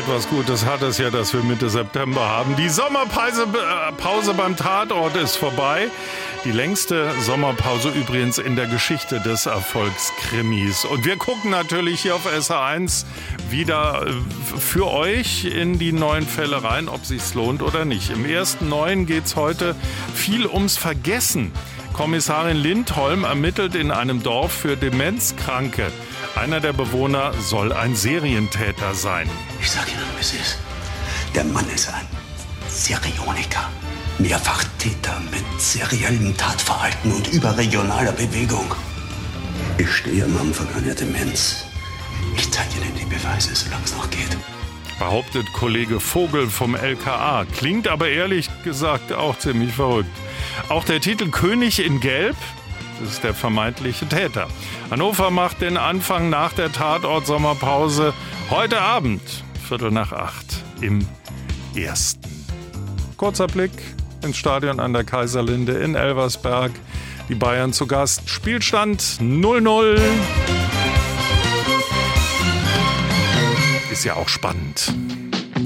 Etwas Gutes hat es ja, dass wir Mitte September haben. Die Sommerpause beim Tatort ist vorbei. Die längste Sommerpause übrigens in der Geschichte des Erfolgskrimis. Und wir gucken natürlich hier auf SR1 wieder für euch in die neuen Fälle rein, ob sich's lohnt oder nicht. Im ersten neuen geht's heute viel ums Vergessen. Kommissarin Lindholm ermittelt in einem Dorf für Demenzkranke. Einer der Bewohner soll ein Serientäter sein. Ich sag Ihnen, wie es ist. Der Mann ist ein Serioniker. Mehrfachtäter mit seriellem Tatverhalten und überregionaler Bewegung. Ich stehe am Anfang einer Demenz. Ich zeige Ihnen die Beweise, solange es noch geht. Behauptet Kollege Vogel vom LKA. Klingt aber ehrlich gesagt auch ziemlich verrückt. Auch der Titel König in Gelb, das ist der vermeintliche Täter. Hannover macht den Anfang nach der Tatort-Sommerpause heute Abend, 7:45 im Ersten. Kurzer Blick ins Stadion an der Kaiserlinde in Elversberg. Die Bayern zu Gast. Spielstand 0:0. Ist ja auch spannend.